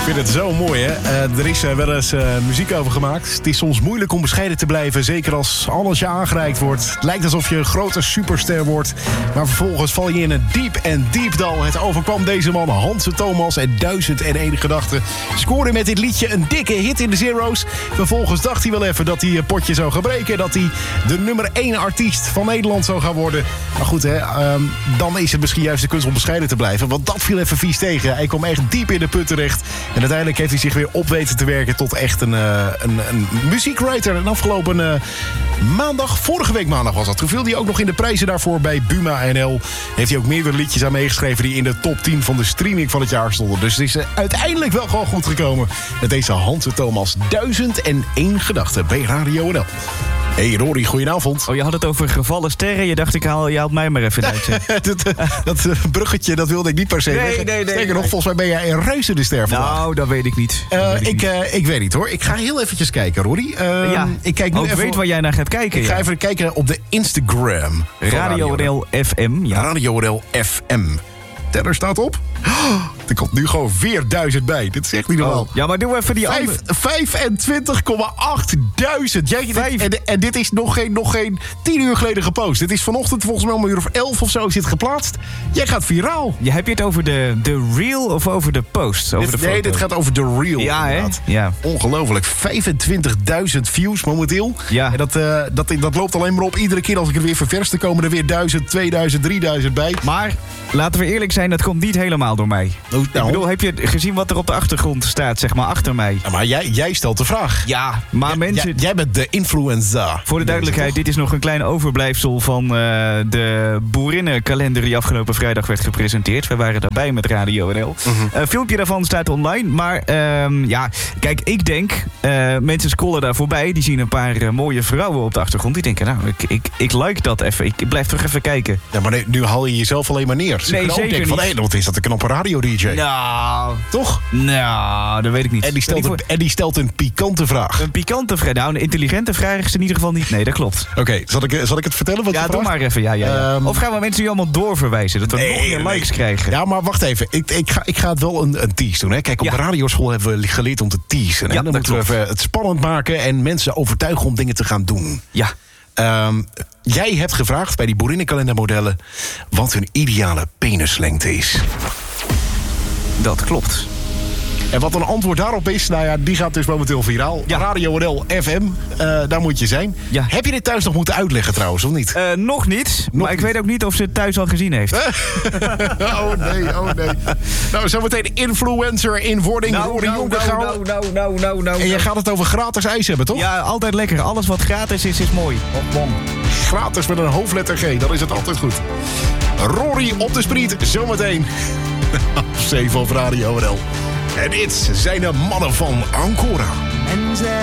Ik vind het zo mooi, hè? Er is wel eens muziek over gemaakt. Het is soms moeilijk om bescheiden te blijven. Zeker als alles je aangereikt wordt. Het lijkt alsof je een grote superster wordt. Maar vervolgens val je in een diep dal. Het overkwam deze man, Hanse Thomas en 1001 gedachten. Scoorde met dit liedje een dikke hit in de zero's. Vervolgens dacht hij wel even dat hij een potje zou gaan breken. Dat hij de nummer 1 artiest van Nederland zou gaan worden. Maar goed, hè, dan is het misschien juist de kunst om bescheiden te blijven. Want dat viel even vies tegen. Hij kwam echt diep in de put terecht. En uiteindelijk heeft hij zich weer op weten te werken tot echt een muziekwriter. En afgelopen maandag, vorige week maandag was dat. Toen viel hij ook nog in de prijzen daarvoor bij Buma NL. Heeft hij ook meerdere liedjes aan meegeschreven die in de top 10 van de streaming van het jaar stonden. Dus het is uiteindelijk wel gewoon goed gekomen met deze Hanse Thomas. 1001 gedachten bij Radio NL. Hey Rory, goedenavond. Oh, je had het over gevallen sterren. Je dacht, je haalt mij maar even uit. dat bruggetje, dat wilde ik niet per se zeggen. Nee. Sterker nog, volgens mij ben jij een reuzende ster vandaag. Nou, dat weet ik niet. Ik weet niet hoor. Ik ga heel eventjes kijken, Rory. Ik kijk nu ik weet waar jij naar gaat kijken. Ik ga even kijken op de Instagram. Radio NL FM. Ja. Radio NL FM. Teller staat op. Er komt nu gewoon weer 1000 bij. Dit is echt niet normaal. Ja, maar doe even die 25.800. En dit is nog geen 10 uur geleden gepost. Dit is vanochtend volgens mij om 11:00 of zo is dit geplaatst. Jij gaat viraal. Heb je het over de reel of over de post? Dit gaat over de reel. Ja, hè? Ja. Ongelooflijk. 25.000 views momenteel. Ja. En dat loopt alleen maar op. Iedere keer als ik het weer ververs, dan komen er weer 1000, 2000, 3000 bij. Maar laten we eerlijk zijn, dat komt niet helemaal door mij. Nou. Ik bedoel, heb je gezien wat er op de achtergrond staat, zeg maar, achter mij? Ja, maar jij stelt de vraag. Ja, maar mensen... Jij bent de influencer. Voor de duidelijkheid, dit is nog een klein overblijfsel van de boerinnenkalender die afgelopen vrijdag werd gepresenteerd. We waren daarbij met Radio NL. Een filmpje daarvan staat online, maar kijk, ik denk, mensen scrollen daar voorbij, die zien een paar mooie vrouwen op de achtergrond. Die denken, nou, ik like dat even. Ik blijf toch even kijken. Ja, maar nu haal je jezelf alleen maar neer. Nee, zeker niet. Van, wat is dat, een knappe radio-dj? Nou, toch? Nou, dat weet ik niet. En die stelt een pikante vraag. Een pikante vraag? Nou, een intelligente vraag is in ieder geval niet. Nee, dat klopt. Oké, zal ik het vertellen? Wat doe maar even. Ja. Of gaan we mensen nu allemaal doorverwijzen? Dat we nog meer likes krijgen? Ja, maar wacht even. Ik ga het wel een tease doen. Hè. Kijk, op de radioschool hebben we geleerd om te teasen. Hè. Dan moeten we even het spannend maken en mensen overtuigen om dingen te gaan doen. Ja. Jij hebt gevraagd bij die boerinnenkalendermodellen wat hun ideale penislengte is. Dat klopt. En wat een antwoord daarop is, nou ja, die gaat dus momenteel viraal. Ja. Radio NL FM, daar moet je zijn. Ja. Heb je dit thuis nog moeten uitleggen trouwens, of niet? Nog niet, maar ik weet ook niet of ze het thuis al gezien heeft. Oh nee. Nou, zometeen influencer in wording. Nou. En je gaat het over gratis ijs hebben, toch? Ja, altijd lekker. Alles wat gratis is mooi. Oh, man. Gratis met een hoofdletter G, dan is het altijd goed. Rory op de spriet, zometeen. 7 op Radio NL. En dit zijn de mannen van Ancora.